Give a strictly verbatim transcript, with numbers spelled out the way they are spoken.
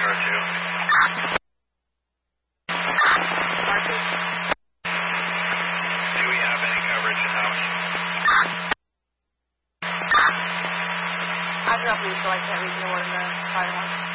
zero two. Do we have any coverage in-house? I dropped you, so I can't read the word in the firehose.